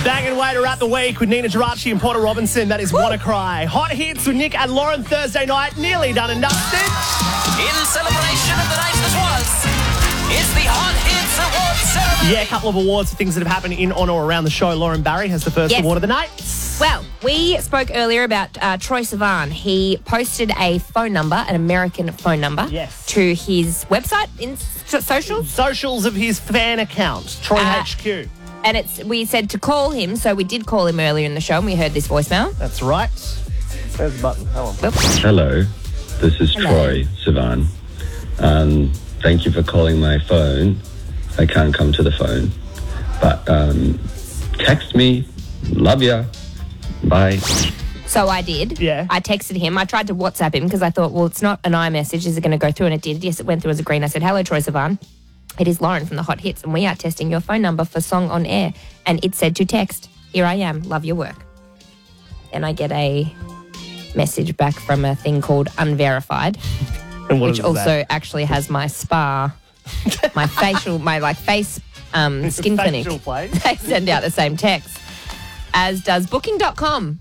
Banging way to wrap the week with Nina Geraci and Porter Robinson. That is Wanna Cry. Hot hits with Nick and Lauren Thursday night. Nearly done and dusted. In celebration of the night that was, it's the Hot Hits Awards ceremony. Yeah, a couple of awards for things that have happened in on or around the show. Lauren Barry has the first award of the night. Well, we spoke earlier about Troye Sivan. He posted a phone number, an American phone number, to his website in socials. Socials of his fan account, Troy HQ. And we said to call him, so we did call him earlier in the show and we heard this voicemail. That's right. There's the button. Hold on. Hello, this is Troye Sivan. Thank you for calling my phone. I can't come to the phone, but text me. Love ya. Bye. So I did. Yeah. I texted him. I tried to WhatsApp him because I thought, well, it's not an iMessage. Is it going to go through? And it did. Yes, it went through as a green. I said, hello, Troye Sivan. It is Lauren from the Hot Hits, and we are testing your phone number for Song on Air. And it said to text, here I am, love your work. Then I get a message back from a thing called Unverified, and what which also actually has my spa, my facial, my face skin clinic. They send out the same text, as does Booking.com.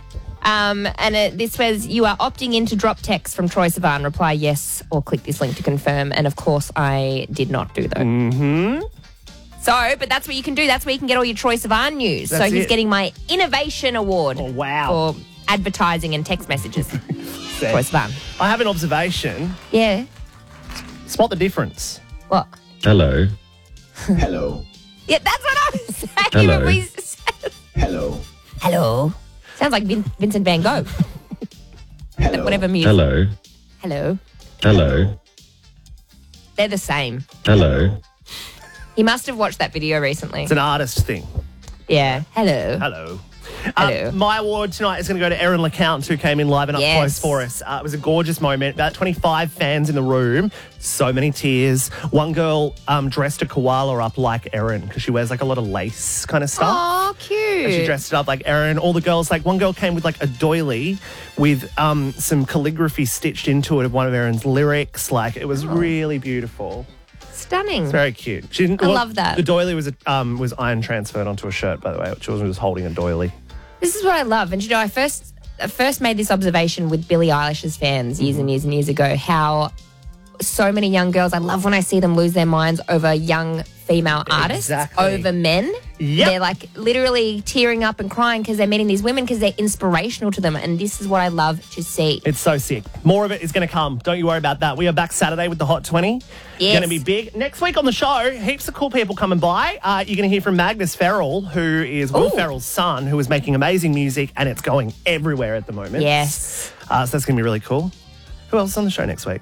This says, you are opting in to drop text from Troye Sivan. Reply yes or click this link to confirm. And, of course, I did not do that. Mm-hmm. So, but that's what you can do. That's where you can get all your Troye Sivan news. That's he's it. getting my Innovation Award for advertising and text messages. Troye Sivan. I have an observation. Yeah. Spot the difference. What? Hello. Hello. Yeah, that's what I was saying. Hello. When we said. Hello. Hello. Sounds like Vincent van Gogh. Hello. Whatever music. Hello. Hello. Hello. They're the same. Hello. He must have watched that video recently. It's an artist thing. Yeah. Hello. Hello. Hello. My award tonight is going to go to Erin LeCount, who came in live and up Yes. close for us. It was a gorgeous moment. About 25 fans in the room. So many tears. One girl dressed a koala up like Erin because she wears like a lot of lace kind of stuff. Oh, cute. And she dressed it up like Erin. All the girls, like one girl came with like a doily with some calligraphy stitched into it of one of Erin's lyrics. Like it was really beautiful. Stunning. It's very cute. She didn't, I love that. The doily was iron transferred onto a shirt, by the way. She wasn't just holding a doily. This is what I love. And, I first made this observation with Billie Eilish's fans years and years and years ago, how so many young girls, I love when I see them lose their minds over young female artists, over men. Yep. They're like literally tearing up and crying because they're meeting these women because they're inspirational to them. And this is what I love to see. It's so sick. More of it is going to come. Don't you worry about that. We are back Saturday with the Hot 20. Yes. Going to be big. Next week on the show, heaps of cool people coming by. You're going to hear from Magnus Ferrell, who is Will Ferrell's son, who is making amazing music, and it's going everywhere at the moment. Yes. So that's going to be really cool. Who else is on the show next week?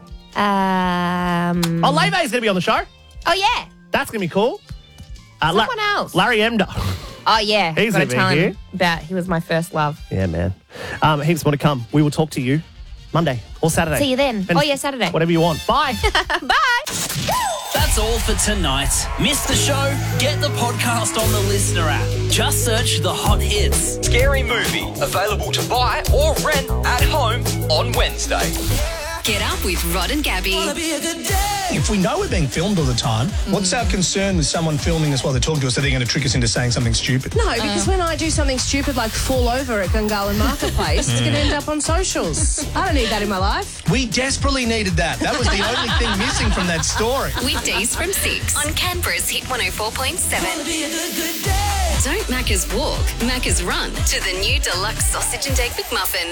Leve is going to be on the show. Oh, yeah. That's going to be cool. Someone else. Larry Emder. Oh, yeah. He's Got to gonna be tell him here. about he was my first love. Yeah, man. Heaps more to come. We will talk to you Monday or Saturday. See you then. And Saturday. Whatever you want. Bye. Bye. That's all for tonight. Miss the show? Get the podcast on the Listener app. Just search The Hot Hits. Scary Movie. Available to buy or rent at home on Wednesday. Get up with Rod and Gabby. If we know we're being filmed all the time, what's our concern with someone filming us while they're talking to us that they're going to trick us into saying something stupid? No, because when I do something stupid like fall over at Gungahlin Marketplace, it's going to end up on socials. I don't need that in my life. We desperately needed that. That was the only thing missing from that story. Weekdays from 6 on Canberra's Hit 104.7. Don't Macca's walk, Macca's run to the new deluxe sausage and egg McMuffin.